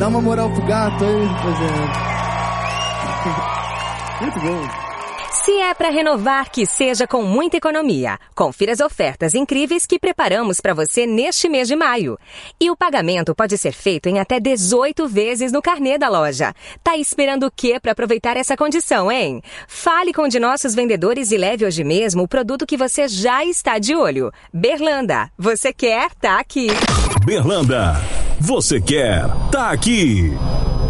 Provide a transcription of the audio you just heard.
Dá uma moral pro gato aí, rapaziada. Muito bom. Se é para renovar, que seja com muita economia. Confira as ofertas incríveis que preparamos para você neste mês de maio. E o pagamento pode ser feito em até 18 vezes no carnê da loja. Tá esperando o quê para aproveitar essa condição, hein? Fale com um de nossos vendedores e leve hoje mesmo o produto que você já está de olho. Berlanda, você quer? Tá aqui. Berlanda, você quer? Tá aqui.